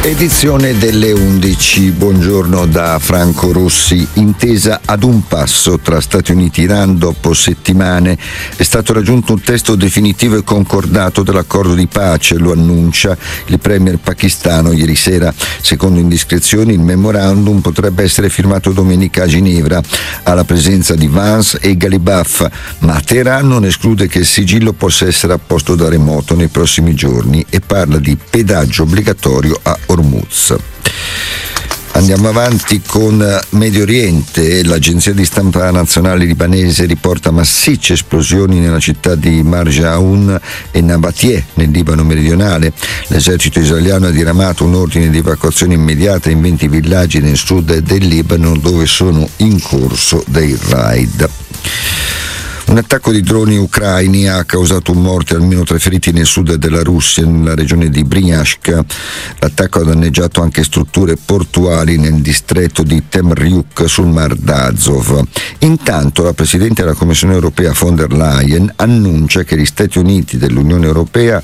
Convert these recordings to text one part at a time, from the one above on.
Edizione delle 11. Buongiorno da Franco Rossi. Intesa ad un passo tra Stati Uniti e Iran dopo settimane. È stato raggiunto un testo definitivo e concordato dell'accordo di pace, lo annuncia il premier pakistano ieri sera. Secondo indiscrezioni il memorandum potrebbe essere firmato domenica a Ginevra alla presenza di Vance e Ghalibaf, ma Teheran non esclude che il sigillo possa essere apposto da remoto nei prossimi giorni e parla di pedaggio obbligatorio a Hormuz. Andiamo avanti con Medio Oriente. L'agenzia di stampa nazionale libanese riporta massicce esplosioni nella città di Marjaoun e Nabatie, nel Libano meridionale. L'esercito israeliano ha diramato un ordine di evacuazione immediata in 20 villaggi nel sud del Libano, dove sono in corso dei raid. Un attacco di droni ucraini ha causato un morto e almeno 3 feriti nel sud della Russia, nella regione di Bryansk. L'attacco ha danneggiato anche strutture portuali nel distretto di Temryuk sul Mar d'Azov. Intanto la Presidente della Commissione europea von der Leyen annuncia che gli Stati dell'Unione Europea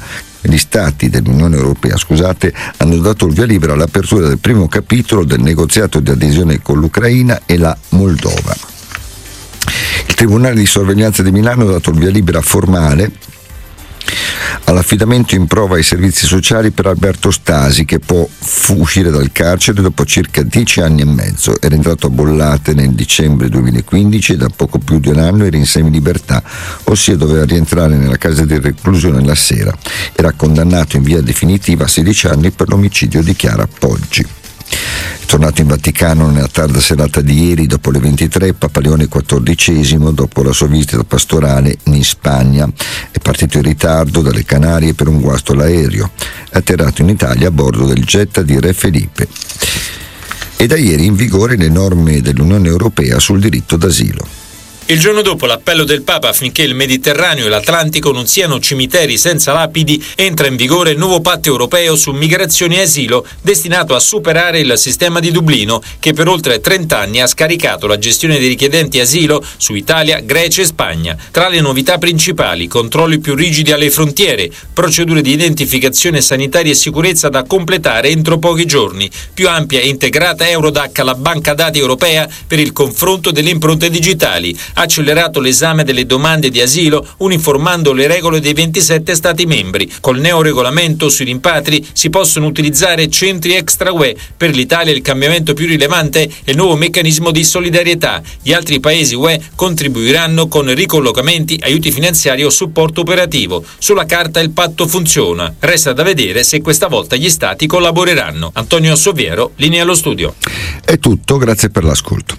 hanno dato il via libera all'apertura del primo capitolo del negoziato di adesione con l'Ucraina e la Moldova. Il Tribunale di sorveglianza di Milano ha dato il via libera formale all'affidamento in prova ai servizi sociali per Alberto Stasi, che può uscire dal carcere dopo circa 10 anni e mezzo. Era entrato a Bollate nel dicembre 2015 e da poco più di un anno era in semilibertà, ossia doveva rientrare nella casa di reclusione la sera. Era condannato in via definitiva a 16 anni per l'omicidio di Chiara Poggi. È tornato in Vaticano nella tarda serata di ieri dopo le 23 Papa Leone XIV, dopo la sua visita pastorale in Spagna. È partito in ritardo dalle Canarie per un guasto all'aereo. È atterrato in Italia a bordo del jet di Re Felipe. E da ieri in vigore le norme dell'Unione Europea sul diritto d'asilo. Il giorno dopo l'appello del Papa affinché il Mediterraneo e l'Atlantico non siano cimiteri senza lapidi, entra in vigore il nuovo patto europeo su migrazione e asilo, destinato a superare il sistema di Dublino, che per oltre 30 anni ha scaricato la gestione dei richiedenti asilo su Italia, Grecia e Spagna. Tra le novità principali: controlli più rigidi alle frontiere, procedure di identificazione sanitaria e sicurezza da completare entro pochi giorni, più ampia e integrata Eurodac, la banca dati europea per il confronto delle impronte digitali. Accelerato l'esame delle domande di asilo uniformando le regole dei 27 Stati membri. Col neoregolamento sui rimpatri si possono utilizzare centri extra UE. Per l'Italia il cambiamento più rilevante è il nuovo meccanismo di solidarietà. Gli altri paesi UE contribuiranno con ricollocamenti, aiuti finanziari o supporto operativo. Sulla carta il patto funziona. Resta da vedere se questa volta gli Stati collaboreranno. Antonio Soviero, linea allo studio. È tutto, grazie per l'ascolto.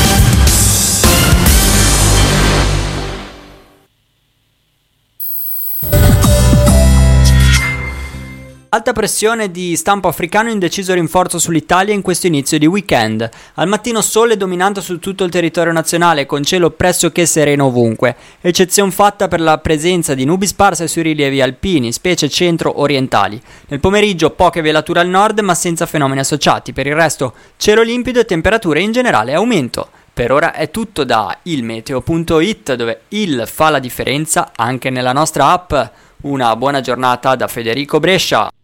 Alta pressione di stampo africano, indeciso rinforzo sull'Italia in questo inizio di weekend. Al mattino sole dominante su tutto il territorio nazionale, con cielo pressoché sereno ovunque. Eccezione fatta per la presenza di nubi sparse sui rilievi alpini, specie centro-orientali. Nel pomeriggio poche velature al nord, ma senza fenomeni associati. Per il resto cielo limpido e temperature in generale aumento. Per ora è tutto da ilmeteo.it, dove il fa la differenza anche nella nostra app. Una buona giornata da Federico Brescia.